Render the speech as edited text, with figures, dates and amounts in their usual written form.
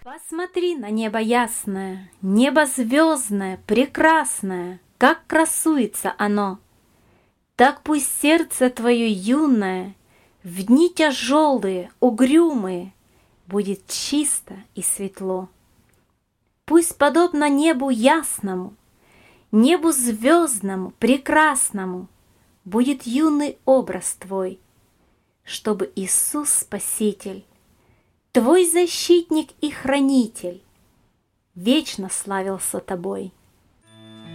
Посмотри на небо ясное, небо звездное, прекрасное, как красуется оно. Так пусть сердце твое юное в дни тяжелые, угрюмые будет чисто и светло. Пусть подобно небу ясному, небу звездному, прекрасному будет юный образ твой, чтобы Иисус Спаситель, твой защитник и хранитель, вечно славился тобой.